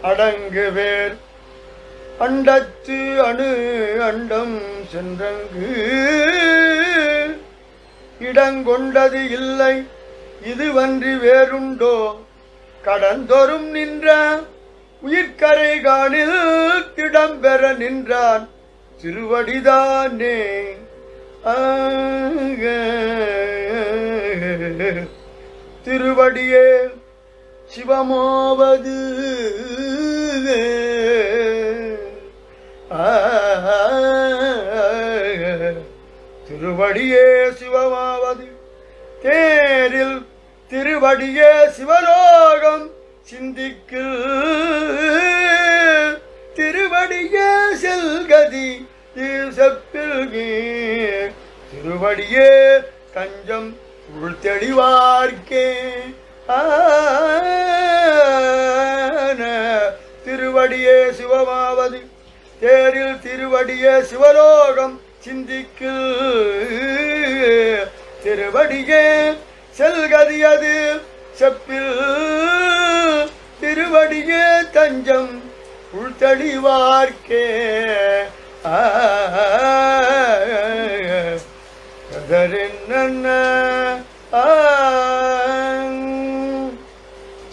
அடங்குவேர் அண்டத்து அணு அண்டம் சென்றங்கு இடங்கொண்டது இல்லை இதுவன்றி வேறுண்டோ கடந்தொரும் நின்ற உயிர்கரை காணில் திடம்பெற நின்றான் திருவடிதானே. திருவடியே சிவமாவது திருவடியே சிவமாவது தேரில் திருவடியே சிவலோகம் சிந்திக்கு திருவடியே செல்கதி செப்பில்கி திருவடியே தஞ்சம் உள் தெளிவார்க்கே. திருவடியே சிவமாவது தேரில் திருவடியே சிவலோகம் சிந்திக்கு திருவடியே செல்கதியது செப்பில் திருவடியே தஞ்சம் உள்தெளிவார்க்கே.